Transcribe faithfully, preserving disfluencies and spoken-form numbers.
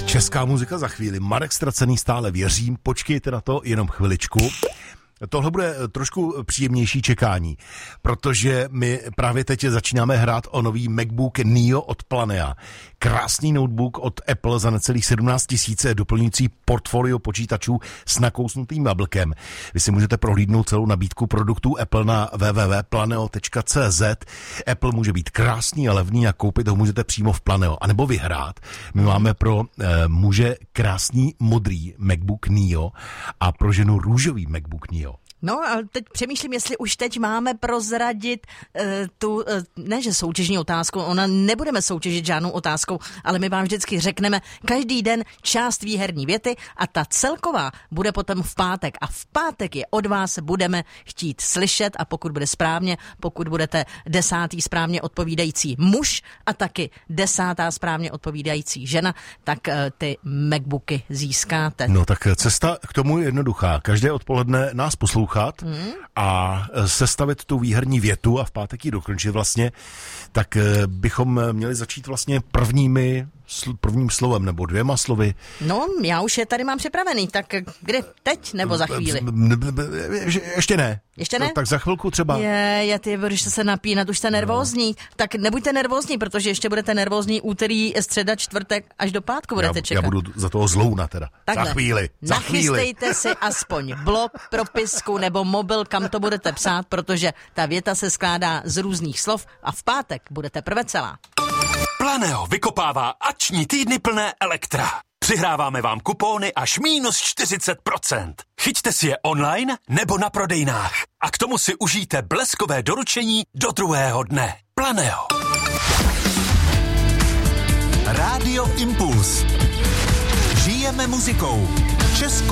Česká muzika za chvíli. Marek Ztracený, stále věřím. Počkejte na to jenom chviličku. Tohle bude trošku příjemnější čekání, protože my právě teď začínáme hrát o nový MacBook Neo od Planea. Krásný notebook od Apple za necelých sedmnáct tisíc, doplňující portfolio počítačů s nakousnutým jablkem. Vy si můžete prohlídnout celou nabídku produktů Apple na w w w tečka planeo tečka c z. Apple může být krásný a levný a koupit ho můžete přímo v Planeo, anebo vyhrát. My máme pro eh, muže krásný modrý MacBook Neo a pro ženu růžový MacBook Neo. No a teď přemýšlím, jestli už teď máme prozradit uh, tu, uh, ne že soutěžní otázku, ona nebudeme soutěžit žádnou otázkou, ale my vám vždycky řekneme každý den část výherní věty a ta celková bude potom v pátek. A v pátek je od vás budeme chtít slyšet a pokud bude správně, pokud budete desátý správně odpovídající muž a taky desátá správně odpovídající žena, tak uh, ty MacBooky získáte. No tak cesta k tomu je jednoduchá. Každé odpoledne nás posloucháte Hmm. a sestavit tu výherní větu a v pátek ji dokončit vlastně, tak bychom měli začít vlastně prvními prvním slovem nebo dvěma slovy. No, já už je tady mám připravený, tak kde teď nebo za chvíli? Ještě ne. Ještě ne? Tak za chvilku třeba. Je, je ty budeš se napínat, už jste nervózní. No. Tak nebuďte nervózní, protože ještě budete nervózní úterý, středa, čtvrtek, až do pátku budete já, čekat. Já budu za toho zlouna teda. Takhle. Za chvíli. Za Nachystejte chvíli. si aspoň blok, propisku nebo mobil, kam to budete psát, protože ta věta se skládá z různých slov a v pátek budete prve celá. Planeo vykopává akční týdny plné Elektra. Přihráváme vám kupóny až mínus čtyřicet procent. Chyťte si je online nebo na prodejnách. A k tomu si užijte bleskové doručení do druhého dne. Planeo. Rádio Impuls. Žijeme muzikou. Českou